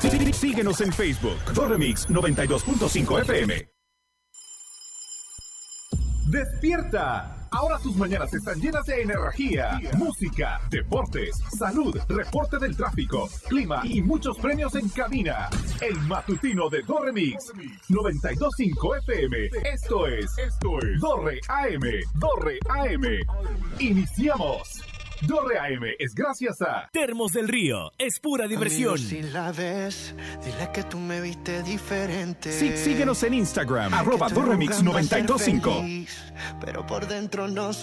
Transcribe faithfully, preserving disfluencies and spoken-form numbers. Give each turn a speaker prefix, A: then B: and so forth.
A: Sí, síguenos en Facebook, Dorremix noventa y dos punto cinco F M. ¡Despierta! Ahora tus mañanas están llenas de energía, música, deportes, salud, reporte del tráfico, clima y muchos premios en cabina. El matutino de Dorremix noventa y dos punto cinco F M. Esto es, esto es Dorre A M, Dorre A M. Iniciamos. Dorre A M es gracias a
B: Termos del Río, es pura diversión.
C: Amigo, si la ves, dile que tú me viste diferente.
A: Sí, síguenos en Instagram, arroba Dorremix noventa y dos punto cinco.
C: Pero por dentro no